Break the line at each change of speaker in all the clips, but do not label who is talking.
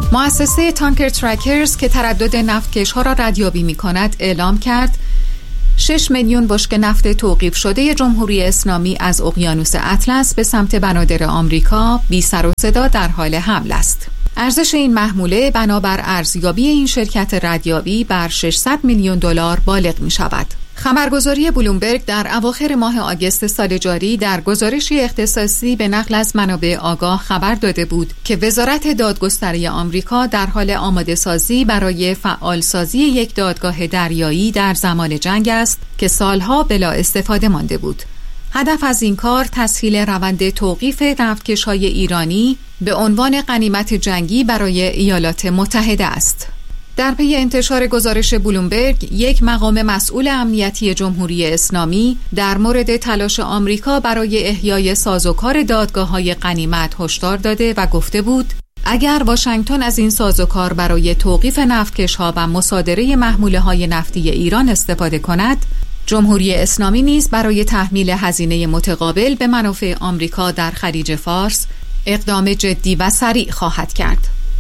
مؤسسه تانکر ترکرز که تردد نفتکش‌ها را ردیابی می‌کند اعلام کرد 6 میلیون بشکه نفت توقیف شده جمهوری اسلامی از اقیانوس اطلس به سمت بنادر آمریکا بی سر و صدا در حال حمل است. ارزش این محموله بنابر ارزیابی این شرکت ردیابی بر 600 میلیون دلار بالغ می شود. خبرگزاری بلومبرگ در اواخر ماه آگوست سال جاری در گزارشی اختصاصی به نقل از منابع آگاه خبر داده بود که وزارت دادگستری آمریکا در حال آماده سازی برای فعال سازی یک دادگاه دریایی در زمان جنگ است که سالها بلا استفاده مانده بود. هدف از این کار تسهیل روند توقیف نفتکش‌های ایرانی به عنوان غنیمت جنگی برای ایالات متحده است. در پی انتشار گزارش بلومبرگ، یک مقام مسئول امنیتی جمهوری اسلامی در مورد تلاش آمریکا برای احیای سازوکار دادگاه‌های غنیمت هشدار داده و گفته بود اگر واشنگتن از این سازوکار برای توقیف نفتکش‌ها و مصادره محموله‌های نفتی ایران استفاده کند، جمهوری اسلامی نیز برای تحمیل هزینه متقابل به منافع آمریکا در خلیج فارس اقدام جدی و سریع خواهد کرد.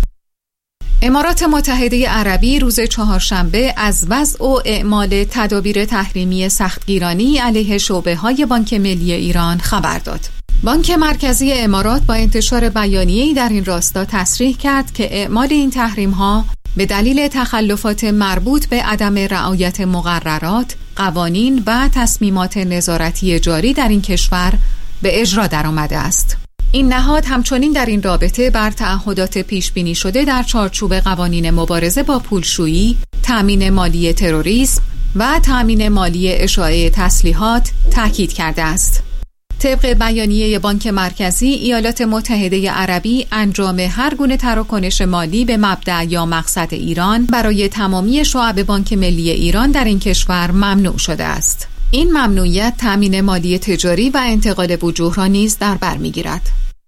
امارات متحده عربی روز چهارشنبه از وضع و اعمال تدابیر تحریمی سختگیرانی علیه شعبه‌های بانک ملی ایران خبر داد. بانک مرکزی امارات با انتشار بیانیه‌ای در این راستا تصریح کرد که اعمال این تحریم‌ها به دلیل تخلفات مربوط به عدم رعایت مقررات، قوانین و تصمیمات نظارتی جاری در این کشور به اجرا درآمده است. این نهاد همچنین در این رابطه بر تعهدات پیش بینی شده در چارچوب قوانین مبارزه با پولشویی، تأمین مالی تروریسم و تأمین مالی اشاعه تسلیحات تاکید کرده است. طبق بیانیه بانک مرکزی، ایالات متحده عربی انجام هر گونه تراکنش مالی به مبدأ یا مقصد ایران برای تمامی شعب بانک ملی ایران در این کشور ممنوع شده است. این ممنوعیت تأمین مالی تجاری و انتقال وجوه را نیز در بر می‌گیرد.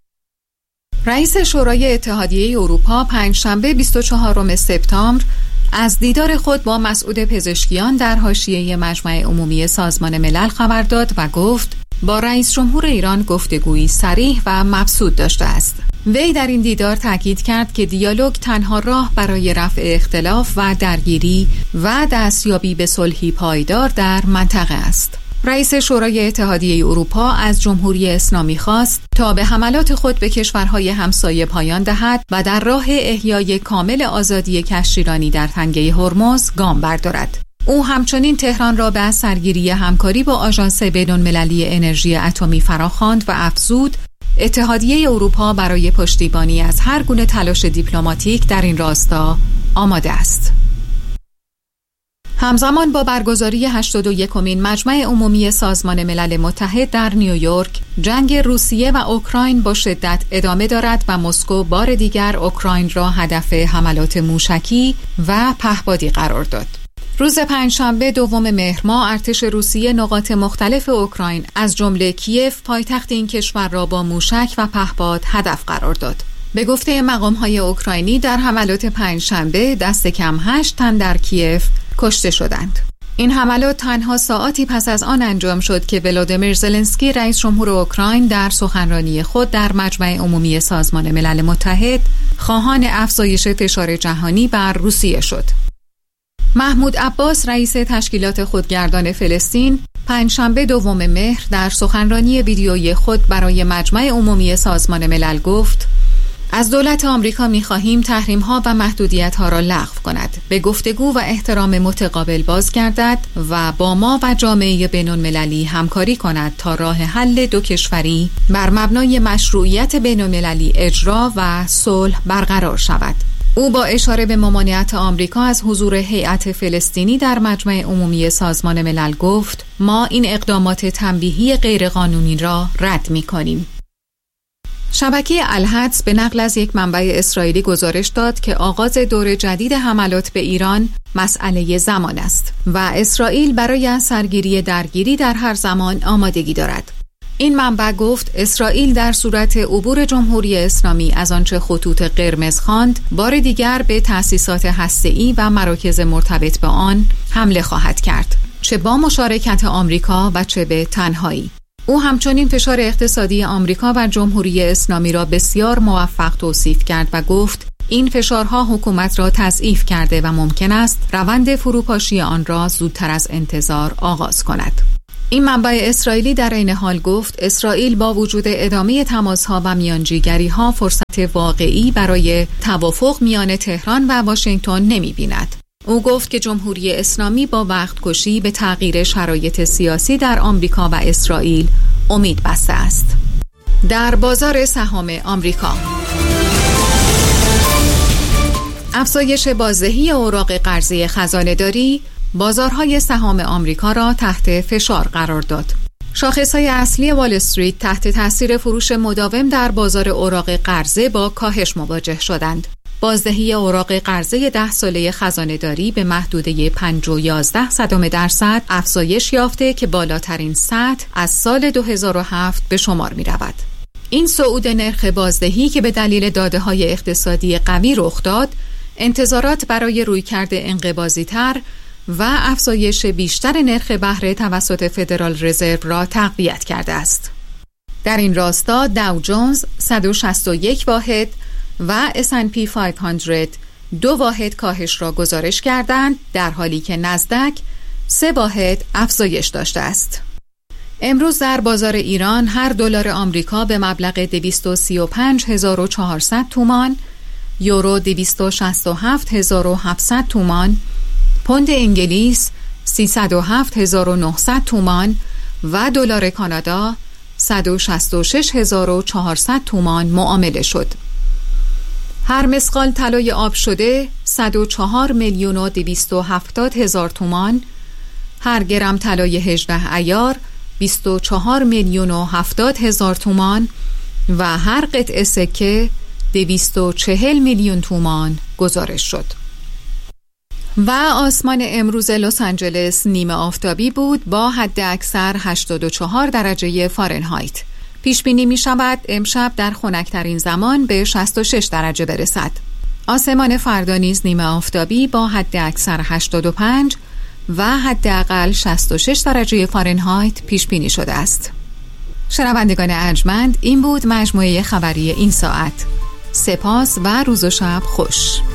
رئیس شورای اتحادیه اروپا پنجشنبه 24 سپتامبر از دیدار خود با مسعود پزشکیان در حاشیه مجمع عمومی سازمان ملل خبر داد و گفت با رئیس جمهور ایران گفتگویی صریح و مبسوط داشته است. وی در این دیدار تاکید کرد که دیالوگ تنها راه برای رفع اختلاف و درگیری و دستیابی به صلحی پایدار در منطقه است. رئیس شورای اتحادیه اروپا از جمهوری اسلامی خواست تا به حملات خود به کشورهای همسایه پایان دهد و در راه احیای کامل آزادی کشتیرانی در تنگه هرمز گام بردارد. او همچنین تهران را به سرگیری همکاری با آژانس بین‌المللی انرژی اتمی فراخواند و افزود اتحادیه اروپا برای پشتیبانی از هر گونه تلاش دیپلماتیک در این راستا آماده است. همزمان با برگزاری 81مین مجمع عمومی سازمان ملل متحد در نیویورک، جنگ روسیه و اوکراین با شدت ادامه دارد و مسکو بار دیگر اوکراین را هدف حملات موشکی و پهپادی قرار داد. روز پنجشنبه دوم مهر ماه ارتش روسیه نقاط مختلف اوکراین از جمله کیف پایتخت این کشور را با موشک و پهپاد هدف قرار داد. به گفته مقام‌های اوکراینی در حملات پنجشنبه دست کم 8 تن در کیف کشته شدند. این حملات تنها ساعاتی پس از آن انجام شد که ولادیمیر زلنسکی رئیس جمهور اوکراین در سخنرانی خود در مجمع عمومی سازمان ملل متحد خواهان افزایش فشار جهانی بر روسیه شد. محمود عباس رئیس تشکیلات خودگردان فلسطین پنجشنبه دوم مهر در سخنرانی ویدیویی خود برای مجمع عمومی سازمان ملل گفت از دولت آمریکا می‌خواهیم تحریم‌ها و محدودیت‌ها را لغو کند، به گفتگو و احترام متقابل بازگردد و با ما و جامعه بین‌المللی همکاری کند تا راه حل دو کشوری بر مبنای مشروعیت بین‌المللی اجرا و صلح برقرار شود. او با اشاره به ممانعت آمریکا از حضور هیئت فلسطینی در مجمع عمومی سازمان ملل گفت ما این اقدامات تنبیهی غیرقانونی را رد می‌کنیم. شبکه الحدث به نقل از یک منبع اسرائیلی گزارش داد که آغاز دور جدید حملات به ایران مسئله زمان است و اسرائیل برای سرگیری درگیری در هر زمان آمادگی دارد. این منبع گفت اسرائیل در صورت عبور جمهوری اسلامی از آنچه خطوط قرمز خواند بار دیگر به تأسیسات هسته‌ای و مراکز مرتبط به آن حمله خواهد کرد، چه با مشارکت آمریکا و چه به تنهایی. او همچنین فشار اقتصادی آمریکا و جمهوری اسلامی را بسیار موفق توصیف کرد و گفت این فشارها حکومت را تضعیف کرده و ممکن است روند فروپاشی آن را زودتر از انتظار آغاز کند. این منبع اسرائیلی در این حال گفت اسرائیل با وجود ادامه تماس‌ها و میانجیگری‌ها فرصت واقعی برای توافق میان تهران و واشنگتن نمی‌بیند. او گفت که جمهوری اسلامی با وقت‌کشی به تغییر شرایط سیاسی در آمریکا و اسرائیل امید بسته است. در بازار سهام آمریکا افزایش بازدهی اوراق قرضه خزانه‌داری بازارهای سهام آمریکا را تحت فشار قرار داد. شاخص‌های اصلی وال استریت تحت تاثیر فروش مداوم در بازار اوراق قرضه با کاهش مواجه شدند. بازدهی اوراق قرضه 10 ساله خزانه‌داری به محدوده 5.11% افزایش یافته که بالاترین سطح از سال 2007 به شمار می‌رود. این صعود نرخ بازدهی که به دلیل داده‌های اقتصادی قوی رخ داد، انتظارات برای رویکرد انقباضی‌تر و افزایش بیشتر نرخ بهره توسط فدرال رزرو را تقویت کرده است. در این راستا داو جونز 161 واحد و S&P 500 2 واحد کاهش را گزارش کردند، در حالی که نزدک 3 واحد افزایش داشته است. امروز در بازار ایران هر دلار آمریکا به مبلغ 235400 تومان، یورو 267700 تومان، پوند انگلیس 307900 تومان و دلار کانادا 166400 تومان معامله شد. هر مسقال طلای آب شده 104,270,000 تومان، هر گرم طلای 18 عیار 24,070,000 تومان و هر قطعه سکه 240 میلیون تومان گزارش شد. و آسمان امروز لس آنجلس نیمه آفتابی بود با حد اکثر 84 درجه فارنهایت. پیش بینی می شود امشب در خنک‌ترین زمان به 66 درجه برسد. آسمان فردا نیز نیمه آفتابی با حد اکثر 85 و حداقل 66 درجه فارنهایت پیش بینی شده است. شنوندگان ارجمند، این بود مجموعه خبری این ساعت. سپاس و روز و شب خوش.